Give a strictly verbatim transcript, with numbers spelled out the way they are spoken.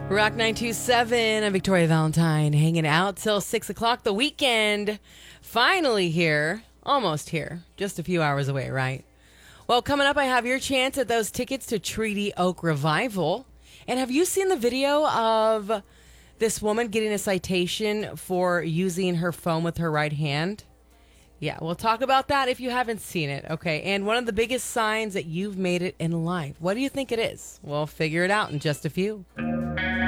Rock nine two seven. I'm Victoria Valentine, hanging out till six o'clock. The weekend finally here. Almost here. Just a few hours away, right? Well, coming up, I have your chance at those tickets to Treaty Oak Revival. And have you seen the video of this woman getting a citation for using her phone with her right hand? Yeah, we'll talk about that if you haven't seen it, okay? And one of the biggest signs that you've made it in life. What do you think it is? We'll figure it out in just a few.